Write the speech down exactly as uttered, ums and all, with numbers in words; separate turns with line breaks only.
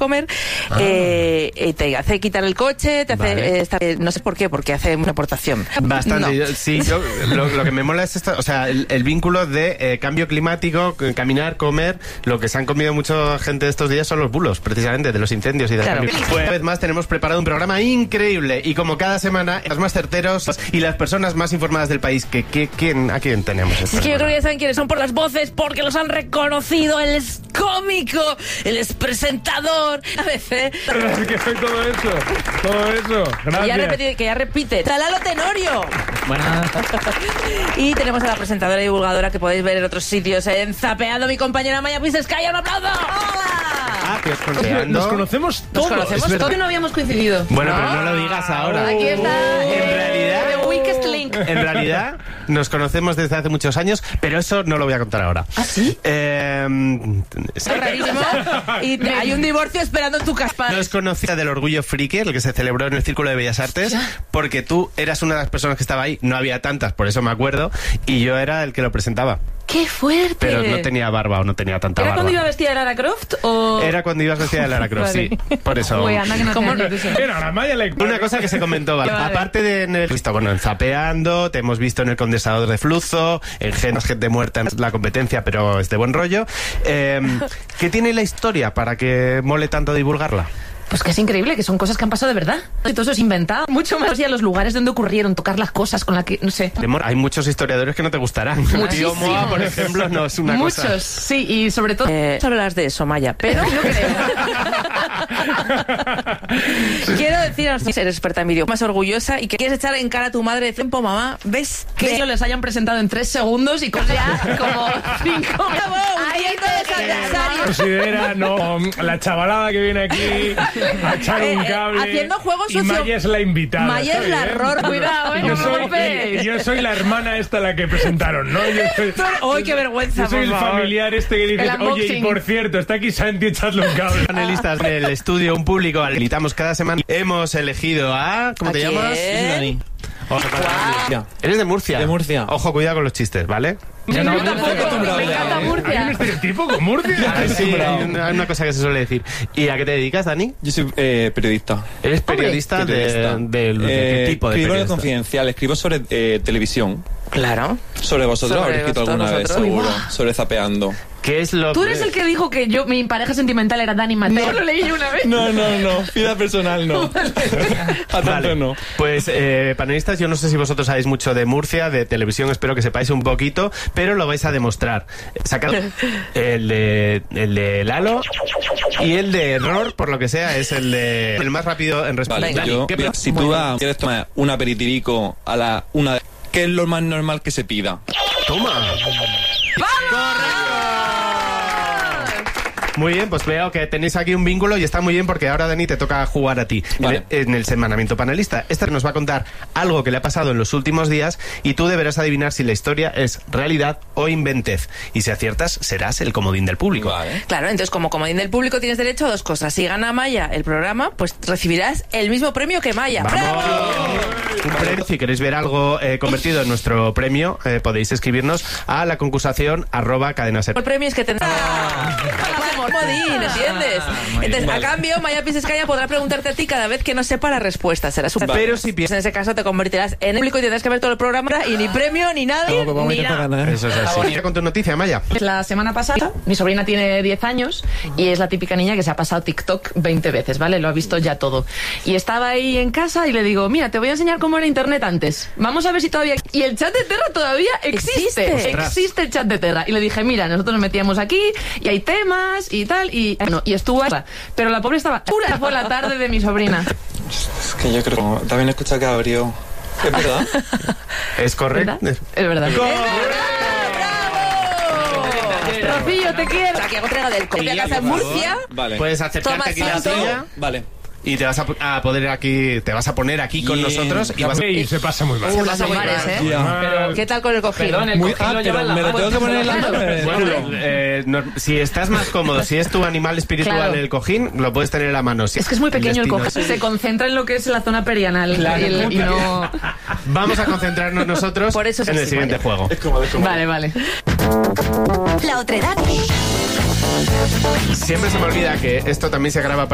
comer, ah. eh, eh, te hace quitar el coche, te hace vale. eh, estar, eh, no sé por qué, porque hace una aportación.
Bastante,
no.
yo, sí, yo, lo, lo que me mola es esto, o sea, el, el vínculo de eh, cambio climático, caminar, comer, lo que se han comido mucha gente estos días son los bulos, precisamente, de los incendios y de
claro.
Pues, una vez más tenemos preparado un programa increíble y como cada semana, los más certeros y las personas más informadas del país. Que, que, ¿quién, ¿A quién tenemos?
Es que yo creo que ya saben quiénes son por las voces, porque los han reconocido. Él es cómico, él es presentador. A veces.
Que soy todo eso, todo eso. Gracias.
Ya repeti, que ya repite. Talalo Tenorio.
Buenas.
Y tenemos a la presentadora y divulgadora que podéis ver en otros sitios en Zapeando, mi compañera Maya Pisescaya. ¡Un aplauso! ¡Hola!
Ah, que os conocemos.
Nos conocemos todos.
Nos conocemos todos.
No habíamos coincidido.
Bueno, pero no lo digas ahora.
Aquí está.
En realidad.
The weakest link.
En realidad, nos conocemos desde hace muchos años, pero eso no lo voy a contar ahora.
¿Ah, sí?
Eh,
Es rarísimo. Y te, hay un divorcio esperando en tu casa.
Nos conocía del Orgullo Friki, el que se celebró en el Círculo de Bellas Artes, porque tú eras una de las personas que estaba ahí. No había tantas, por eso me acuerdo, y yo era el que lo presentaba.
¡Qué fuerte!
Pero no tenía barba o no tenía tanta
¿Era
barba.
cuando iba vestida de Lara Croft o...?
Era cuando ibas vestida de Lara Croft,
Vale.
sí. Por eso.
Uy, anda que no
¿Cómo
tenía
no?
ni que
Era la Maya le...
Una cosa que se comentó, ¿vale?
Vale.
Aparte de en el, visto, bueno, en Zapeando, te hemos visto en el Condensador de Flujo, en Genos, gente muerta en la competencia, pero es de buen rollo. Eh, ¿Qué tiene la historia para que mole tanto divulgarla?
Pues que es increíble, que son cosas que han pasado de verdad. Y todo eso es inventado. Mucho más ya los lugares donde ocurrieron, tocar las cosas con las que, no sé.
Hay muchos historiadores que no te gustarán. Tío Moa, por ejemplo, no es una
Muchos,
cosa...
sí, y sobre todo...
Eh, hablas de eso, Maya, pero no creo. Quiero deciros que eres experta en vídeo, más orgullosa y que quieres echar en cara a tu madre de tiempo, mamá. ¿Ves?
Que ellos les hayan presentado en tres segundos y cosas ya como cinco...
Ahí es
Considera, no, la chavalada que viene aquí a echar un
Eh, eh,
cable.
haciendo juegos
y
socio-
Maya es la invitada.
Maya es
¿está
la
bien?
error. Cuidado, eh,
Yo
no
soy,
rompes.
y- yo soy la hermana esta la que presentaron, ¿no? Yo soy,
¡Ay, qué vergüenza,
yo soy
por
el
favor!
familiar este que dice,
El
oye, y
unboxing.
por cierto, está aquí Santi, echadle un cable.
Panelistas del estudio, un público al que invitamos cada semana. Hemos elegido a... ¿Cómo
¿A
te
quién?
llamas?
Yo soy
Dani.
Ojo, para- ¿Eres de Murcia?
De Murcia.
Ojo, cuidado con los chistes, ¿vale?
Ya no,
Yo tampoco,
acostumbrado
me
ya,
encanta
¿eh?
Murcia.
Hay un estereotipo con Murcia.
Ah, sí, hay una, hay una cosa que se suele decir. ¿Y a qué te dedicas, Dani?
Yo soy eh, periodista.
¿Eres periodista,
Periodista.
de, de, de
Eh,
qué tipo de
escribo en el
periodista?
Confidencial, escribo sobre eh, televisión.
Claro.
Sobre vosotros,
Sobre
habréis escrito
vosotros,
alguna vez,
nosotros.
seguro.
Uy,
Sobre Zapeando.
¿Qué es lo
Tú eres el que dijo que yo, mi pareja sentimental era Dani Mateo. Lo leí yo una vez.
No, no, no. Vida personal, no. A tanto
Vale,
no.
pues eh, panelistas, yo no sé si vosotros sabéis mucho de Murcia, de televisión, espero que sepáis un poquito, pero lo vais a demostrar. Sacad el de, el de Lalo y el de Error, por lo que sea, es el de el más rápido en responder.
Vale,
Dani,
yo,
¿qué
mira,
pasa?
si tú vas, quieres tomar un aperitivico a la una de... ¿Qué es lo más normal que se pida?
Toma. Muy bien, pues veo que tenéis aquí un vínculo y está muy bien porque ahora, Dani, te toca jugar a ti
Vale.
en, el, en el semanamiento panelista. Este nos va a contar algo que le ha pasado en los últimos días y tú deberás adivinar si la historia es realidad o inventez. Y si aciertas, serás el comodín del público.
Vale.
Claro, entonces como comodín del público tienes derecho a dos cosas. Si gana Maya el programa, pues recibirás el mismo premio que Maya.
¡Vamos! Un premio. Si queréis ver algo eh, convertido en nuestro premio, eh, podéis escribirnos a la concursación arroba cadenaser.
El premio es que tendrá... comodín, ¿entiendes? Entonces, a cambio, Maya Pisescaya podrá preguntarte a ti cada vez que no sepa la respuesta. Será su...
Pero si piensas...
En ese caso te convertirás en público y tendrás que ver todo el programa y ni premio, ni nadie,
No, pues vamos a
ni
intentar
nada.
ganar.
Eso es así. Con tu noticia, Maya.
La semana pasada, mi sobrina tiene diez años y es la típica niña que se ha pasado TikTok veinte veces, ¿vale? Lo ha visto ya todo. Y estaba ahí en casa y le digo, mira, te voy a enseñar cómo era internet antes. Vamos a ver si todavía... Y el chat de Terra todavía existe.
Existe.
Existe el chat de Terra. Y le dije, mira, nosotros nos metíamos aquí y hay temas y tal. Y, bueno, y estuvo ahí. Pero la pobre estaba... Pura fue la tarde de mi sobrina.
Es que yo creo que también he escuchado que abrió. ¿Es verdad?
Es correcto.
¿Verdad? Es verdad. Rocío, te quiero.
Aquí hago entrega del copia casa en Murcia.
Vale.
Puedes acercarte
Toma
aquí a la
asiento.
silla
Vale.
y te vas a, a poder aquí, te vas a poner aquí con
Bien.
nosotros y vas a...
Y se pasa muy mal.
Se pasa muy mal, ¿eh?
Ya.
Pero-
¿Qué tal con el cogido?
Perdón, el
Muy,
cojín
ah,
lo lleva
pero
en la
me lo
mano.
tengo que poner en la mano.
Bueno, eh, no- si estás más cómodo, si es tu animal espiritual
Claro.
el cojín, lo puedes tener en la mano. Si
Es que es muy pequeño el
destino-
cojín. Se concentra en lo que es la zona perianal.
Claro.
Y, el- y no...
Vamos a concentrarnos nosotros
Por eso es
en el
así,
siguiente
vale.
juego.
Es como, es como.
Vale, vale.
La otredad.
Siempre se me olvida que esto también se graba para